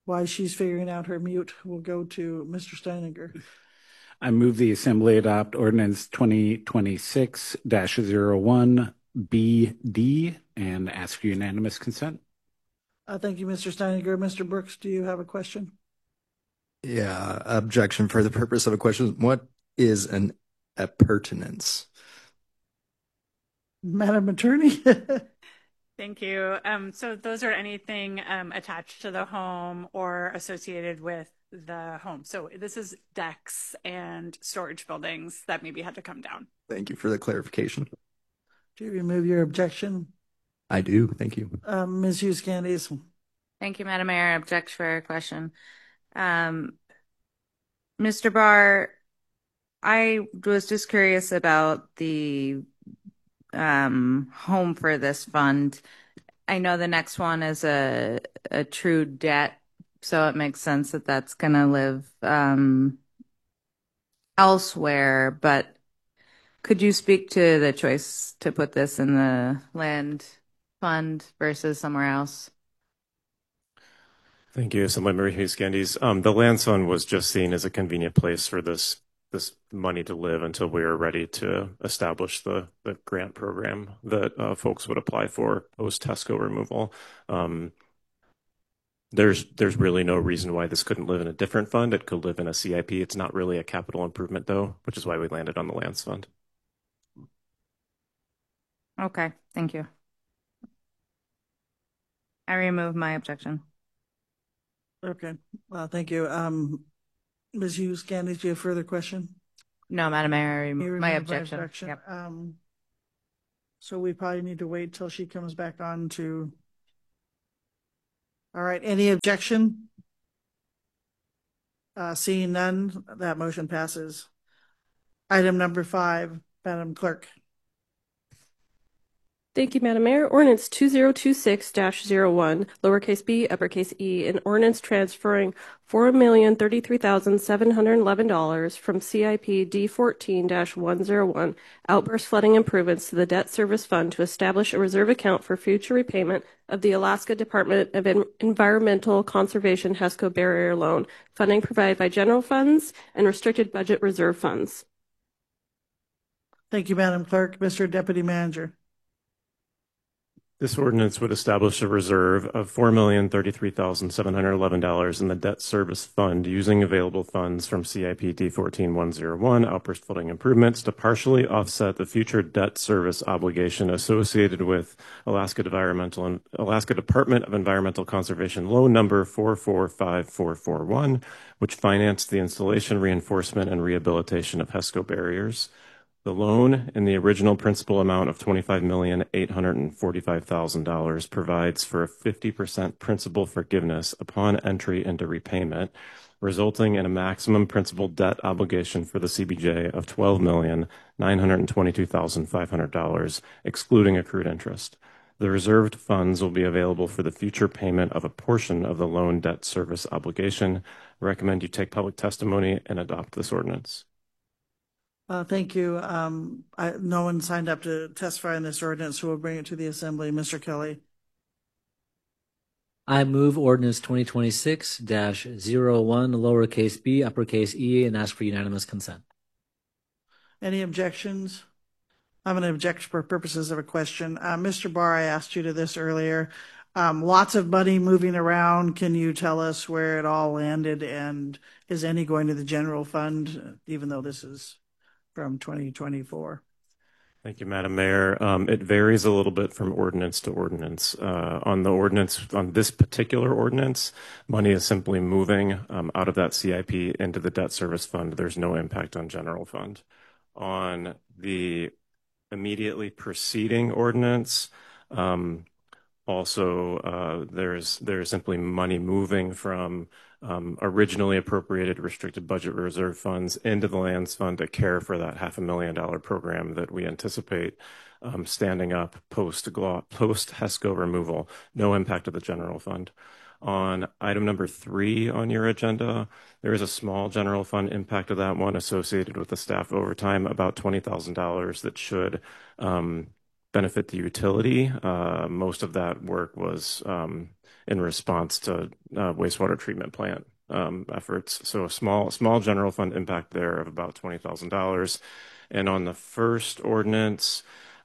While she's figuring out her mute, we'll go to Mr. Steininger. I move the Assembly adopt ordinance 2026-01 BD and ask for unanimous consent. Thank you, Mr. Steininger. Mr. Brooks, do you have a question? Yeah, objection for the purpose of a question. What is an appurtenance? Madam Attorney? Thank you. So those are anything attached to the home or associated with the home. So this is decks and storage buildings that maybe had to come down. Thank you for the clarification. Do you remove your objection? I do. Thank you. Ms. Hughes Candies. Thank you, Madam Mayor. Object for a question. Mr. Barr, I was just curious about the home for this fund. I know the next one is a true debt, so it makes sense that that's going to live elsewhere. But could you speak to the choice to put this in the land fund versus somewhere else? Thank you, Assemblymember Hughes-Candies. The land fund was just seen as a convenient place for this money to live until we were ready to establish the grant program that folks would apply for post TESCO removal. There's really no reason why this couldn't live in a different fund. It could live in a CIP. It's not really a capital improvement though, which is why we landed on the lands fund. Okay, thank you. I remove my objection. Okay, well, thank you. Ms. Hughes Candies, do you have further question? No, Madam Mayor, I remove my objection. Yep. Yep. So we probably need to wait till she comes back on to. All right, any objection? Seeing none, that motion passes. Item number 5, Madam Clerk. Thank you, Madam Mayor. Ordinance 2026-01, lowercase b, uppercase e, an ordinance transferring $4,033,711 from CIP D14-101 outburst flooding improvements to the debt service fund to establish a reserve account for future repayment of the Alaska Department of Environmental Conservation HESCO barrier loan, funding provided by general funds and restricted budget reserve funds. Thank you, Madam Clerk. Mr. Deputy Manager. This ordinance would establish a reserve of $4,033,711 in the debt service fund using available funds from CIP D14-101 outburst flooding improvements to partially offset the future debt service obligation associated with Alaska Department of Environmental Conservation loan number 445441, which financed the installation, reinforcement, and rehabilitation of HESCO barriers. The loan in the original principal amount of $25,845,000 provides for a 50% principal forgiveness upon entry into repayment, resulting in a maximum principal debt obligation for the CBJ of $12,922,500, excluding accrued interest. The reserved funds will be available for the future payment of a portion of the loan debt service obligation. I recommend you take public testimony and adopt this ordinance. Thank you. No one signed up to testify on this ordinance, so we'll bring it to the Assembly. Mr. Kelly. I move ordinance 2026-01, lowercase b, uppercase e, and ask for unanimous consent. Any objections? I'm going to object for purposes of a question. Mr. Barr, I asked you to this earlier. Lots of money moving around. Can you tell us where it all landed, and is any going to the general fund, even though this is from 2024? Thank you, Madam Mayor. It varies a little bit from ordinance to ordinance. On this particular ordinance, money is simply moving out of that CIP into the debt service fund. There's no impact on general fund. On the immediately preceding ordinance, also there's simply money moving from originally appropriated restricted budget reserve funds into the lands fund to care for that $500,000 program that we anticipate standing up post HESCO removal. No impact to the general fund. On item number 3 on your agenda, there is a small general fund impact of that one associated with the staff overtime, about $20,000 that should benefit the utility. Most of that work was in response to wastewater treatment plant efforts. So a small general fund impact there of about $20,000. And on the first ordinance,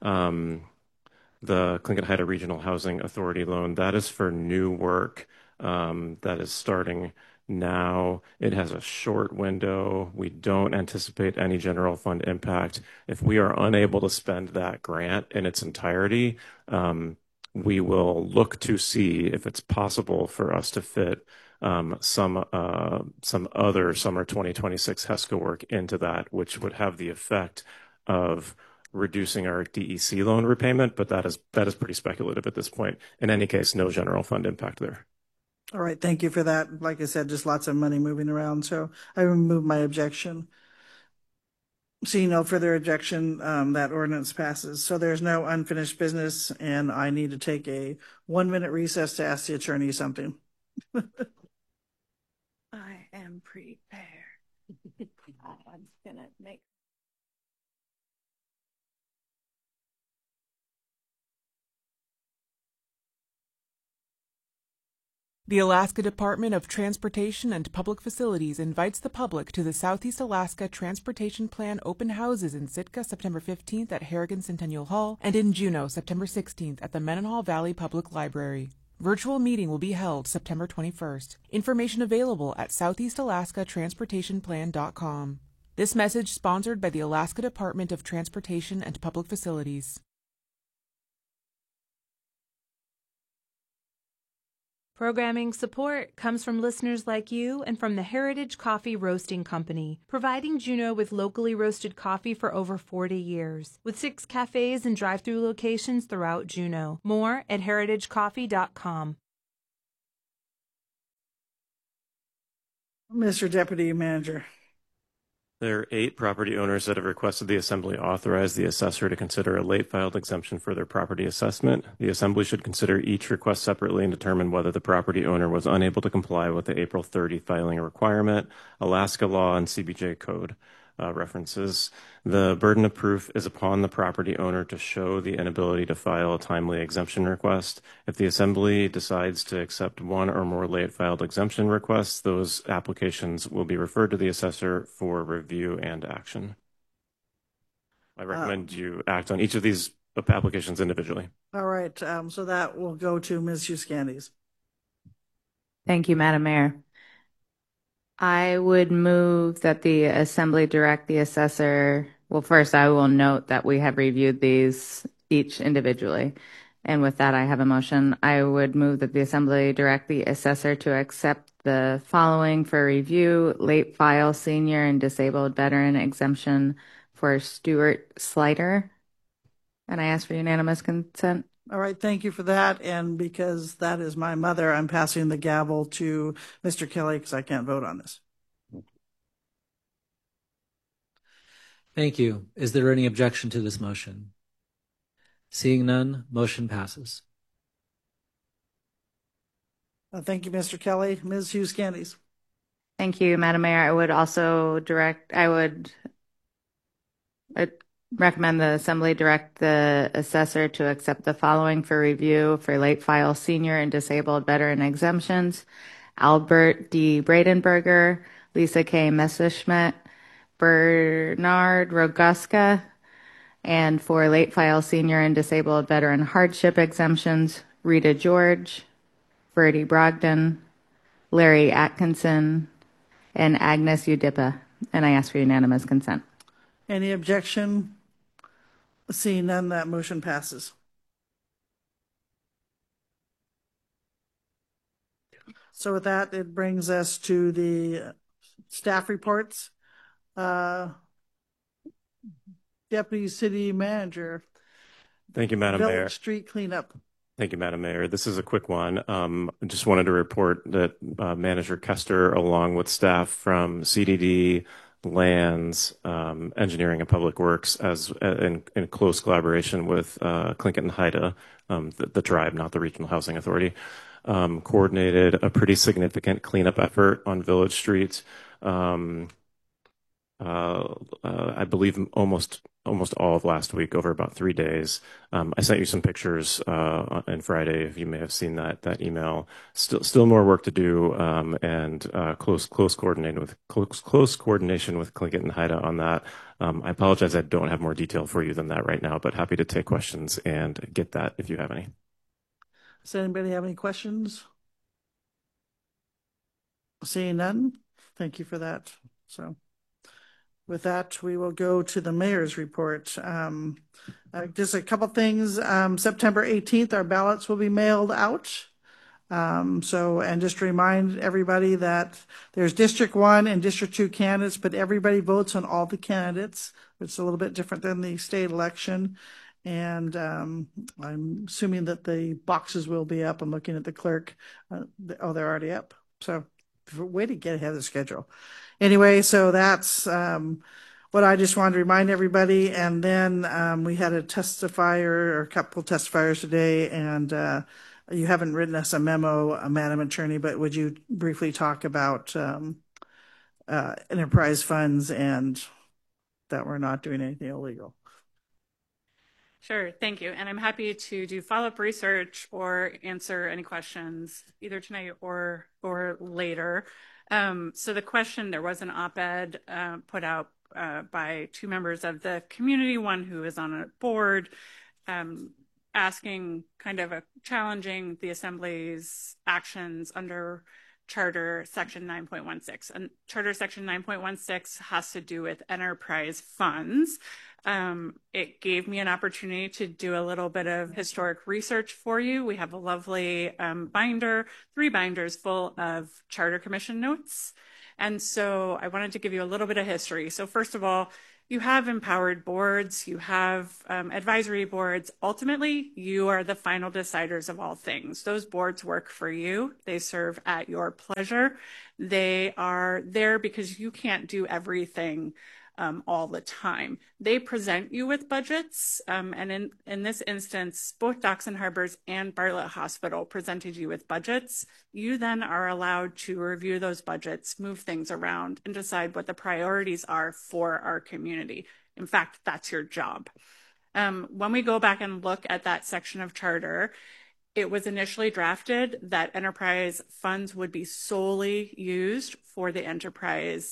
the Clinton-Haida Regional Housing Authority loan, that is for new work that is starting now. It has a short window. We don't anticipate any general fund impact. If we are unable to spend that grant in its entirety, we will look to see if it's possible for us to fit some other summer 2026 HESCO work into that, which would have the effect of reducing our DEC loan repayment, but that is pretty speculative at this point. In any case, no general fund impact there. All right, thank you for that. Like I said, just lots of money moving around, so I remove my objection. Seeing no further objection, that ordinance passes. So there's no unfinished business, and I need to take a 1-minute recess to ask the attorney something. I am prepared. I'm gonna make. The Alaska Department of Transportation and Public Facilities invites the public to the Southeast Alaska Transportation Plan open houses in Sitka September 15th at Harrigan Centennial Hall and in Juneau September 16th at the Mendenhall Valley Public Library. Virtual meeting will be held September 21st. Information available at southeastalaskatransportationplan.com. This message sponsored by the Alaska Department of Transportation and Public Facilities. Programming support comes from listeners like you and from the Heritage Coffee Roasting Company, providing Juneau with locally roasted coffee for over 40 years, with 6 cafes and drive-through locations throughout Juneau. More at heritagecoffee.com. Mr. Deputy Manager. There are 8 property owners that have requested the Assembly authorize the assessor to consider a late filed exemption for their property assessment. The Assembly should consider each request separately and determine whether the property owner was unable to comply with the April 30 filing requirement, Alaska law, and CBJ code references. The burden of proof is upon the property owner to show the inability to file a timely exemption request. If the Assembly decides to accept one or more late filed exemption requests, those applications will be referred to the assessor for review and action. I recommend you act on each of these applications individually. All right, so that will go to Ms. Huskandes. Thank you, Madam Mayor. I would move that the Assembly direct the assessor. Well, first, I will note that we have reviewed these each individually. And with that, I have a motion. I would move that the Assembly direct the assessor to accept the following for review: late file senior and disabled veteran exemption for Stuart Slider. And I ask for unanimous consent. All right, thank you for that. And because that is my mother, I'm passing the gavel to Mr. Kelly because I can't vote on this. Thank you. Is there any objection to this motion? Seeing none, motion passes. Thank you, Mr. Kelly. Ms. Huskandes. Thank you, Madam Mayor. I would also recommend the Assembly direct the assessor to accept the following for review for late file senior and disabled veteran exemptions: Albert D. Bradenberger, Lisa K. Messerschmidt, Bernard Roguska, and for late file senior and disabled veteran hardship exemptions: Rita George, Bertie Brogdon, Larry Atkinson, and Agnes Udipa. And I ask for unanimous consent. Any objection? Seeing none, that motion passes. So with that, it brings us to the staff reports. Deputy City Manager. Thank you, Madam Mayor. Village Street cleanup. Thank you, Madam Mayor. This is a quick one. I just wanted to report that Manager Kester, along with staff from CDD, Lands, Engineering, and Public Works, as in close collaboration with Clinton-Haida, the tribe, not the Regional Housing Authority, coordinated a pretty significant cleanup effort on Village Street. I believe almost almost all of last week over about 3 days. I sent you some pictures on Friday, if you may have seen that email. Still more work to do, and close coordination with Tlingit and Haida on that. I apologize, I don't have more detail for you than that right now, but happy to take questions and get that if you have any. Does anybody have any questions? Seeing none, thank you for that. So with that, we will go to the mayor's report. Just a couple things. September 18th, our ballots will be mailed out. And just to remind everybody that there's District 1 and District 2 candidates, but everybody votes on all the candidates. It's a little bit different than the state election. And I'm assuming that the boxes will be up. I'm looking at the clerk. They're already up. So way to get ahead of the schedule. Anyway, so that's what I just wanted to remind everybody. And then we had a testifier or a couple testifiers today, and you haven't written us a memo, Madam Attorney, but would you briefly talk about enterprise funds and that we're not doing anything illegal? Sure, thank you. And I'm happy to do follow-up research or answer any questions either tonight or later. So the question, there was an op-ed put out by two members of the community, one who is on a board, asking, kind of challenging the Assembly's actions under Charter Section 9.16. And Charter Section 9.16 has to do with enterprise funds. It gave me an opportunity to do a little bit of historic research for you. We have a lovely binder, 3 binders full of Charter Commission notes. And so I wanted to give you a little bit of history. So first of all, you have empowered boards, you have advisory boards. Ultimately, you are the final deciders of all things. Those boards work for you. They serve at your pleasure. They are there because you can't do everything all the time. They present you with budgets, and in this instance, both Docks and Harbors and Bartlett Hospital presented you with budgets. You then are allowed to review those budgets, move things around, and decide what the priorities are for our community. In fact, that's your job. When we go back and look at that section of charter, it was initially drafted that enterprise funds would be solely used for the enterprise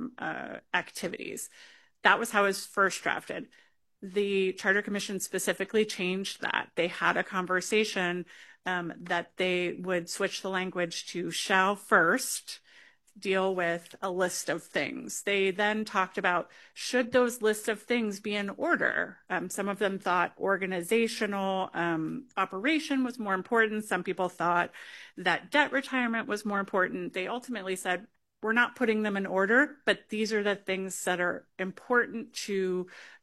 activities. That was how it was first drafted. The Charter Commission specifically changed that. They had a conversation that they would switch the language to shall first deal with a list of things. They then talked about, should those lists of things be in order? Some of them thought organizational operation was more important. Some people thought that debt retirement was more important. They ultimately said, we're not putting them in order, but these are the things that are important to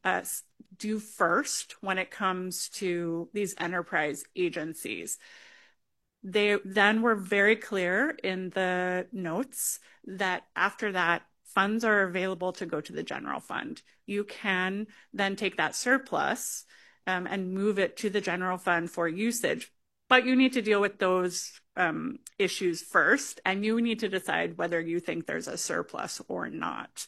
do first when it comes to these enterprise agencies. They then were very clear in the notes that after that, funds are available to go to the general fund. You can then take that surplus and move it to the general fund for usage. But you need to deal with those issues first, and you need to decide whether you think there's a surplus or not.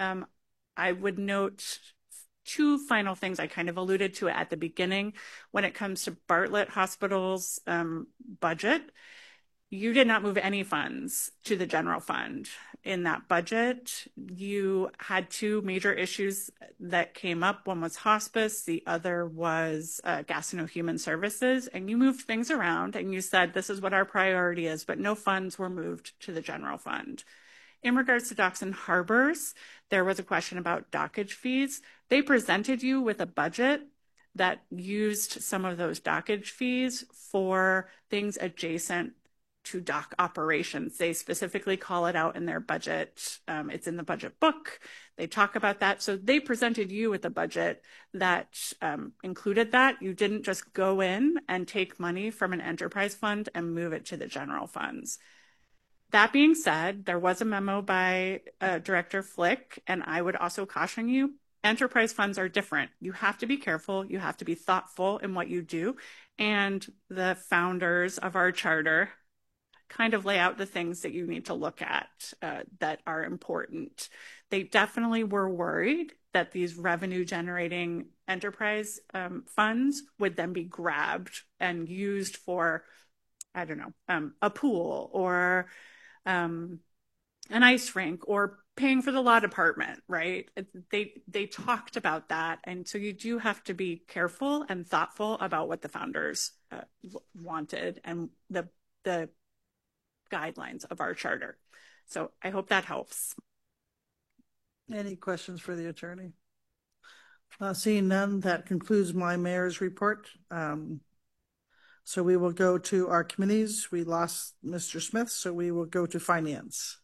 I would note 2 final things. I kind of alluded to it at the beginning. When it comes to Bartlett Hospital's budget, you did not move any funds to the general fund. In that budget, you had 2 major issues that came up. One was hospice, the other was Gastineau Human Services, and you moved things around and you said, this is what our priority is, but no funds were moved to the general fund. In regards to Docks and Harbors, there was a question about dockage fees. They presented you with a budget that used some of those dockage fees for things adjacent to dock operations. They specifically call it out in their budget. It's in the budget book. They talk about that. So they presented you with a budget that included that. You didn't just go in and take money from an enterprise fund and move it to the general funds. That being said, there was a memo by Director Flick, and I would also caution you, enterprise funds are different. You have to be careful. You have to be thoughtful in what you do. And the founders of our charter kind of lay out the things that you need to look at that are important. They definitely were worried that these revenue generating enterprise funds would then be grabbed and used for, I don't know, a pool or an ice rink or paying for the law department, right? They talked about that. And so you do have to be careful and thoughtful about what the founders wanted and the guidelines of our charter. So I hope that helps. Any questions for the attorney? Seeing none, that concludes my mayor's report. So we will go to our committees. We lost Mr. Smith, so we will go to finance.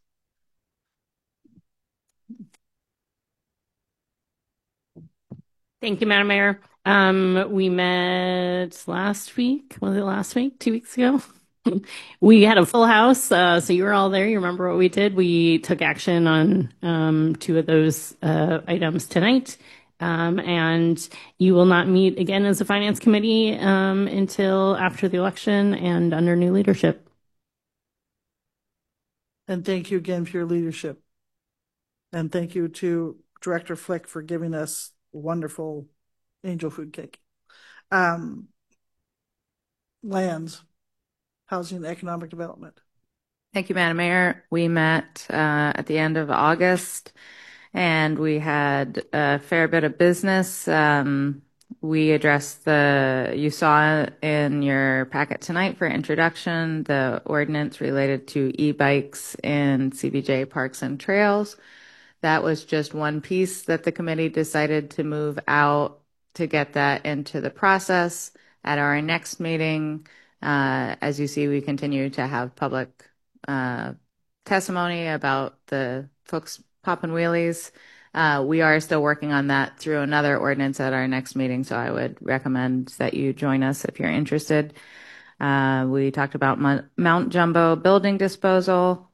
Thank you, Madam Mayor. We met last week. Was it last week? 2 weeks ago? We had a full house, so you were all there. You remember what we did? We took action on 2 of those items tonight. And you will not meet again as a finance committee until after the election and under new leadership. And thank you again for your leadership. And thank you to Director Flick for giving us wonderful angel food cake. Lands, Housing and Economic Development. Thank you, Madam Mayor. We met at the end of August, and we had a fair bit of business. We addressed you saw in your packet tonight for introduction, the ordinance related to e-bikes in CBJ Parks and Trails. That was just one piece that the committee decided to move out to get that into the process. At our next meeting, as you see, we continue to have public testimony about the folks popping wheelies. We are still working on that through another ordinance at our next meeting, so I would recommend that you join us if you're interested. We talked about Mount Jumbo building disposal.